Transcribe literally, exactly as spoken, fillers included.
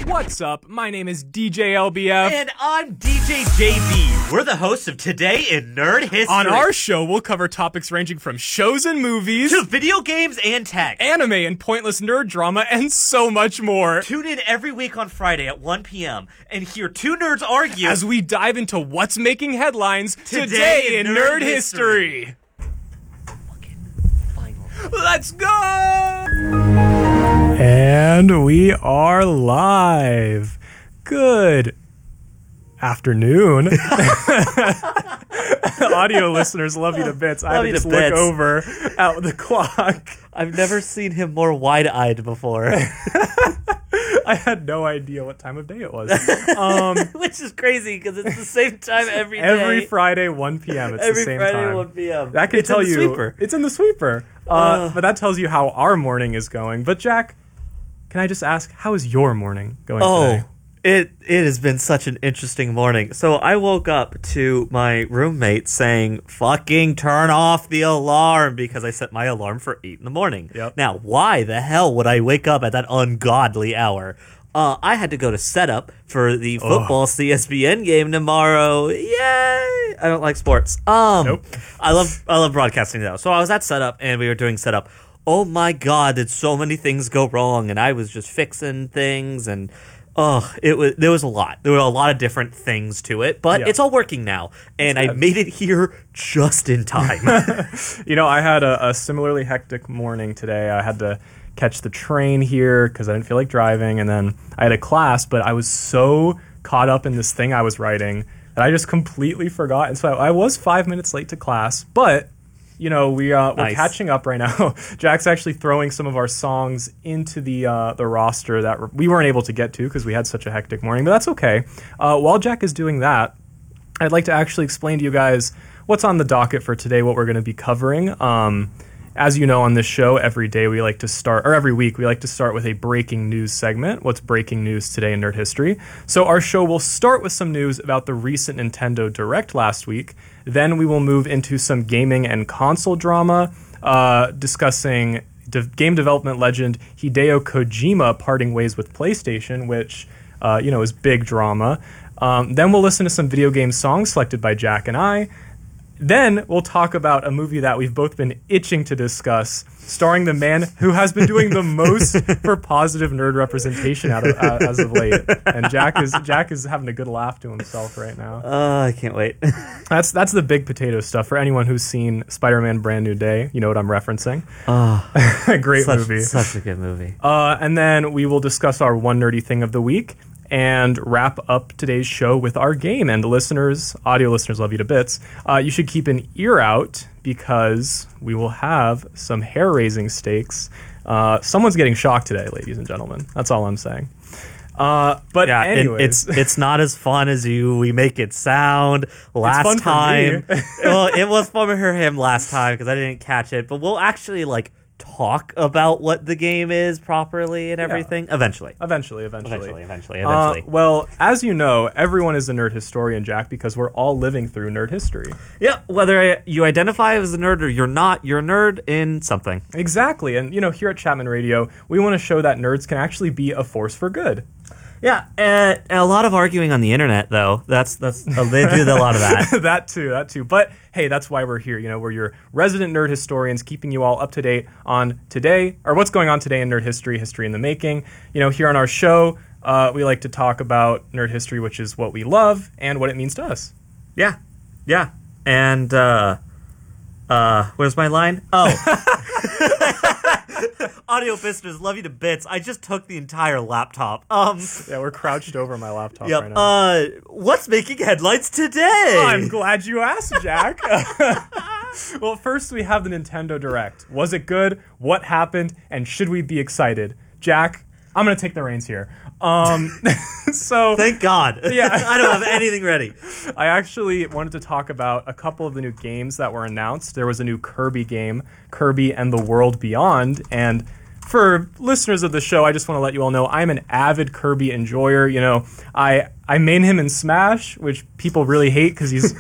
What's up? My name is D J L B F. And I'm D J J B. We're the hosts of Today in Nerd History. On our show, we'll cover topics ranging from shows and movies, to video games and tech, anime and pointless nerd drama, and so much more. Tune in every week on Friday at one p.m. and hear two nerds argue as we dive into what's making headlines today, today in, in Nerd, nerd History. history. Let's go! And we are live. Good afternoon. Audio listeners love you to bits. I have to just look over at the clock. I've never seen him more wide-eyed before. I had no idea what time of day it was. Um, Which is crazy because it's the same time every day. Every Friday, one p.m. It's every the same Friday, time. Every Friday, one p.m. That can it's tell in the you. Sweeper. It's in the sweeper. Uh, uh, but that tells you how our morning is going. But Jack, can I just ask, how is your morning going oh, today? It it has been such an interesting morning. So I woke up to my roommate saying, fucking turn off the alarm, because I set my alarm for eight in the morning. Yep. Now, why the hell would I wake up at that ungodly hour? Uh, I had to go to setup for the football Ugh. C S B N game tomorrow. Yay! I don't like sports. Um, nope. I love I love broadcasting though. So I was at setup and we were doing setup. Oh my god, did so many things go wrong, and I was just fixing things, and oh, it was there was a lot. There were a lot of different things to it, but yeah. it's all working now, and I made it here just in time. You know, I had a, a similarly hectic morning today. I had to catch the train here because I didn't feel like driving, and then I had a class, but I was so caught up in this thing I was writing that I just completely forgot, and so I, I was five minutes late to class, but you know, we, uh, we're nice. catching up right now. Jack's actually throwing some of our songs into the uh, the roster that we weren't able to get to because we had such a hectic morning, but that's okay. Uh, while Jack is doing that, I'd like to actually explain to you guys what's on the docket for today, what we're going to be covering. Um, as you know, on this show, every day we like to start, or every week we like to start with a breaking news segment. What's breaking news today in nerd history? So our show will start with some news about the recent Nintendo Direct last week. Then we will move into some gaming and console drama, uh, discussing de- game development legend Hideo Kojima parting ways with PlayStation, which, uh, you know, is big drama. Um, then we'll listen to some video game songs selected by Jack and I. Then we'll talk about a movie that we've both been itching to discuss, starring the man who has been doing the most for positive nerd representation out of, uh, as of late. And Jack is Jack is having a good laugh to himself right now. Uh, I can't wait. That's that's the big potato stuff. For anyone who's seen Spider-Man Brand New Day, you know what I'm referencing. Oh, a great such, movie. Such a good movie. Uh, and then we will discuss our one nerdy thing of the week and wrap up today's show with our game. And the listeners, audio listeners, love you to bits. Uh, you should keep an ear out because we will have some hair-raising stakes. Uh, someone's getting shocked today, ladies and gentlemen. That's all I'm saying. Uh, but yeah, anyways. it, it's it's not as fun as you we make it sound. Last it's fun time, for me. well, it was fun for him last time because I didn't catch it. But we'll actually like. talk about what the game is properly and everything yeah. eventually. Eventually, eventually. Eventually, eventually, eventually. Uh, well, as you know, everyone is a nerd historian, Jack, because we're all living through nerd history. Yeah, whether you identify as a nerd or you're not, you're a nerd in something. Exactly. And, you know, here at Chapman Radio, we want to show that nerds can actually be a force for good. Yeah, uh, a lot of arguing on the internet, though. That's that's uh, they do a lot of that. that too, that too. But hey, that's why we're here. You know, we're your resident nerd historians, keeping you all up to date on today or what's going on today in nerd history, history in the making. You know, here on our show, uh, we like to talk about nerd history, which is what we love and what it means to us. Yeah, yeah. And uh, uh, where's my line? Oh. Audio listeners, love you to bits. I just took the entire laptop. Um, yeah, we're crouched over my laptop yep, right now. Uh, what's making headlines today? I'm glad you asked, Jack. Well, first we have the Nintendo Direct. Was it good? What happened? And should we be excited? Jack, I'm going to take the reins here. Um, so thank God. Yeah. I don't have anything ready. I actually wanted to talk about a couple of the new games that were announced. There was a new Kirby game, Kirby and the World Beyond, and for listeners of the show, I just want to let you all know I'm an avid Kirby enjoyer. You know, I I main him in Smash, which people really hate because he's